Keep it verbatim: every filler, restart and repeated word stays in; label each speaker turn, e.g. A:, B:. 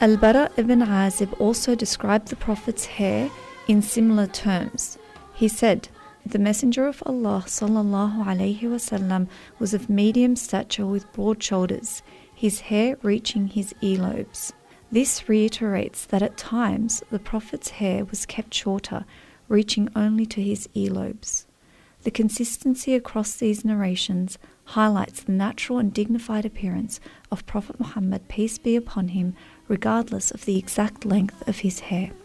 A: Al-Bara ibn Azib also described the Prophet's hair in similar terms. He said, "The Messenger of Allah sallallahu alaihi wasallam was of medium stature with broad shoulders, his hair reaching his earlobes." This reiterates that at times the Prophet's hair was kept shorter, reaching only to his earlobes. The consistency across these narrations highlights the natural and dignified appearance of Prophet Muhammad, peace be upon him, regardless of the exact length of his hair.